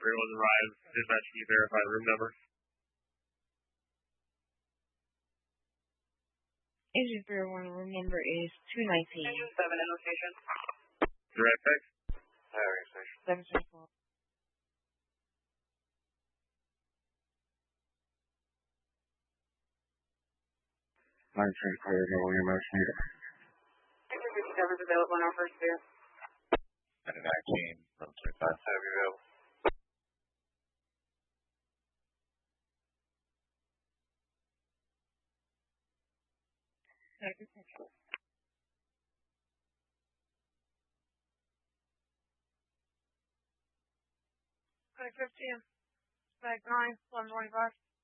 31 arrives. Dispatch, can you verify room number? Engine 301, room number is 219. Engine 7 in location. Direct text? Hiring station. 724. William S. Needham. Engine 57 is available on our first view. And 19 from 25 heavy available. Second control. 2015. Flag 9, 1125.